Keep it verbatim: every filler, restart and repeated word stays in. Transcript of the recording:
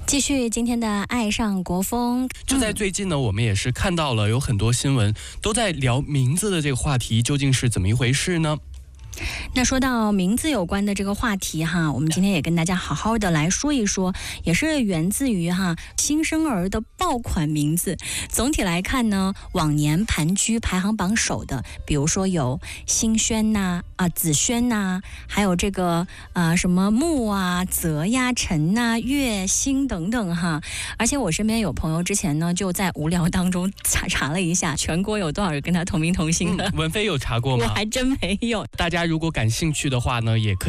继续今天的爱上国风。 就在最近呢，我们也是看到了有很多新闻都在聊名字的这个话题，究竟是怎么一回事呢？ 那说到名字有关的这个话题哈，我们今天也跟大家好好的来说一说，也是源自于哈新生儿的爆款名字。总体来看呢，往年盘踞排行榜首的，比如说有新轩呐、啊、啊子轩呐、啊，还有这个呃什么木啊、泽呀、陈呐、月、星等等哈。而且我身边有朋友之前呢就在无聊当中查查了一下，全国有多少个跟他同名同姓的。 嗯、文飞有查过吗？ 我还真没有。 大家如果感兴趣的话呢，也可以